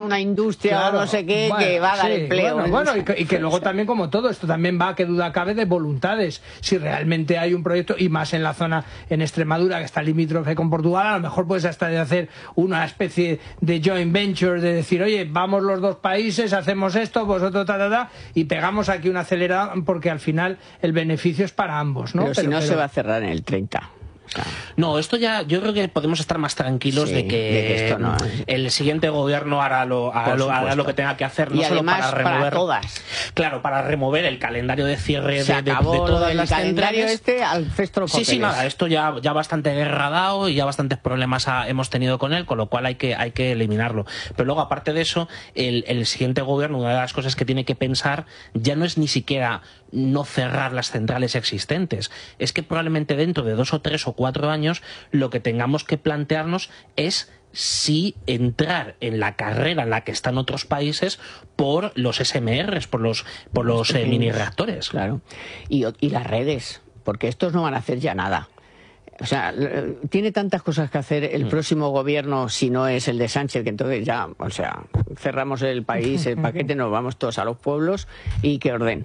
una industria o no sé qué que va a dar empleo. Bueno, y que luego también, como todo, esto también va, que duda cabe, de voluntades. Si realmente hay un proyecto, y más en la zona, en Extremadura, que está limítrofe con Portugal, a lo mejor puedes hasta de hacer una especie de joint venture, de decir, oye, vamos los dos países, hacemos esto, vosotros y pegamos aquí una acelerada, porque al final el beneficio es para ambos, ¿no? Pero si no se va a cerrar en el 30. O sea, no, esto ya, yo creo que podemos estar más tranquilos de que esto no, el siguiente gobierno hará lo que tenga que hacer, no y solo además, para remover, para todas. Claro, para remover el calendario de cierre de todas las centrales. Al cesto de sí, nada, esto ya bastante guerra dado y ya bastantes problemas hemos tenido con él, con lo cual hay que eliminarlo. Pero luego, aparte de eso, el siguiente gobierno, una de las cosas que tiene que pensar ya no es ni siquiera no cerrar las centrales existentes, es que probablemente dentro de 2 o 3 o 4 años lo que tengamos que plantearnos es si entrar en la carrera en la que están otros países por los SMRs, por los mini reactores. Claro. Y las redes, porque estos no van a hacer ya nada. O sea, tiene tantas cosas que hacer el próximo gobierno, si no es el de Sánchez, que entonces ya, o sea, cerramos el país, el paquete, nos vamos todos a los pueblos y que orden.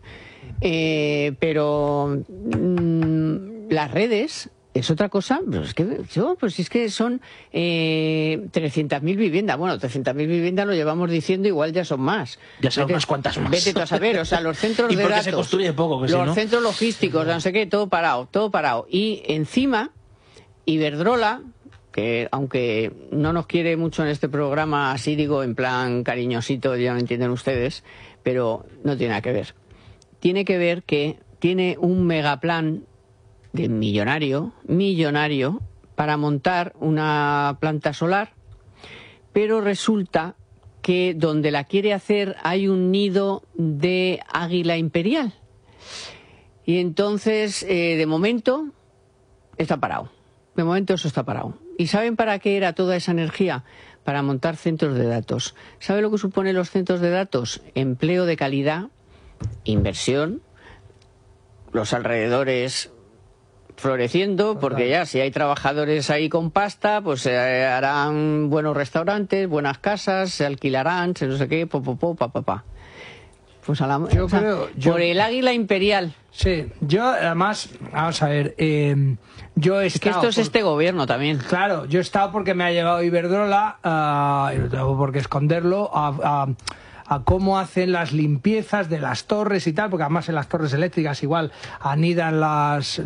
Pero las redes es otra cosa, pero es que son 300.000 viviendas. Bueno, 300.000 viviendas lo llevamos diciendo, igual ya son más. Ya son unas cuantas más. Vete tú a saber, o sea, los centros de datos, se construye poco, que los centros logísticos, no sé qué, todo parado. Y encima, Iberdrola, que aunque no nos quiere mucho en este programa, así digo, en plan cariñosito, ya lo entienden ustedes, pero no tiene nada que ver. Tiene que ver que tiene un megaplan de millonario, para montar una planta solar, pero resulta que donde la quiere hacer hay un nido de águila imperial. Y entonces, de momento, está parado. De momento eso está parado. ¿Y saben para qué era toda esa energía? Para montar centros de datos. ¿Sabe lo que suponen los centros de datos? Empleo de calidad, inversión, los alrededores floreciendo, porque ya si hay trabajadores ahí con pasta, pues se harán buenos restaurantes, buenas casas, se alquilarán, se no sé qué, Pues por el águila imperial. Sí, yo además, vamos a ver, yo he estado... Es que esto es este gobierno también. Claro, yo he estado porque me ha llegado Iberdrola, y no tengo por qué esconderlo, a cómo hacen las limpiezas de las torres y tal, porque además en las torres eléctricas igual anidan los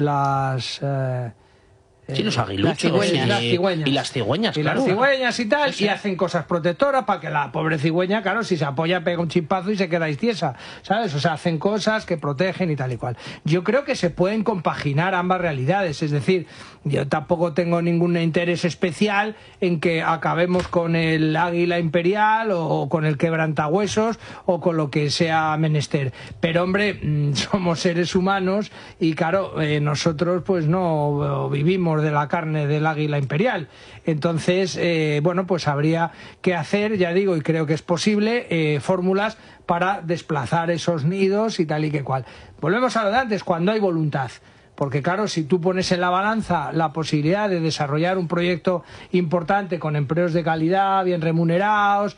aguiluchos y las cigüeñas, y claro. Las cigüeñas y tal, y hacen cosas protectoras para que la pobre cigüeña, claro, si se apoya pega un chimpazo y se queda tiesa, ¿sabes? O sea, hacen cosas que protegen y tal y cual. Yo creo que se pueden compaginar ambas realidades, es decir, yo tampoco tengo ningún interés especial en que acabemos con el águila imperial o con el quebrantahuesos o con lo que sea menester. Pero, hombre, somos seres humanos y, claro, nosotros pues no vivimos de la carne del águila imperial. Entonces, bueno, pues habría que hacer, ya digo, y creo que es posible, fórmulas para desplazar esos nidos y tal y que cual. Volvemos a lo de antes, cuando hay voluntad. Porque claro, si tú pones en la balanza la posibilidad de desarrollar un proyecto importante con empleos de calidad, bien remunerados,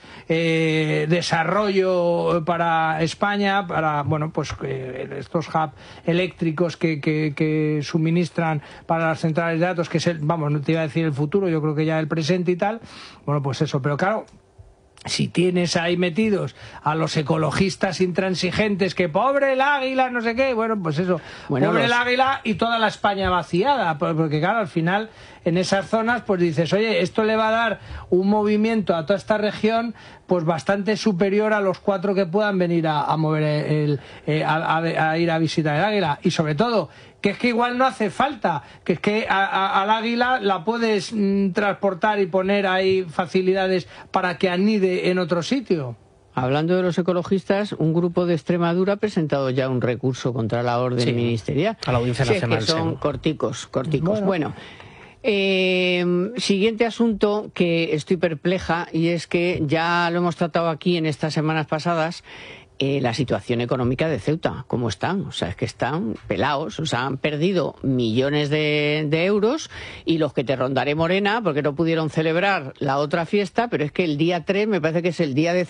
desarrollo para España, para bueno, pues estos hubs eléctricos que suministran para las centrales de datos, que es vamos, no te iba a decir el futuro, yo creo que ya el presente y tal, bueno, pues eso, pero claro, si tienes ahí metidos a los ecologistas intransigentes que pobre el águila, no sé qué, bueno, pues eso, pobre el águila y toda la España vaciada, porque claro, al final en esas zonas pues dices, oye, esto le va a dar un movimiento a toda esta región pues bastante superior a los 4 que puedan venir a mover a ir a visitar el águila, y sobre todo que es que igual no hace falta, que es que al águila la puedes transportar y poner ahí facilidades para que anide en otro sitio. Hablando de los ecologistas, un grupo de Extremadura ha presentado ya un recurso contra la orden ministerial. A la Audiencia Nacional. Es que son corticos. Bueno, siguiente asunto que estoy perpleja, y es que ya lo hemos tratado aquí en estas semanas pasadas. La situación económica de Ceuta, ¿cómo están? O sea, es que están pelados, o sea, han perdido millones de euros, y los que te rondaré morena, porque no pudieron celebrar la otra fiesta, pero es que el día 3 me parece que es el día de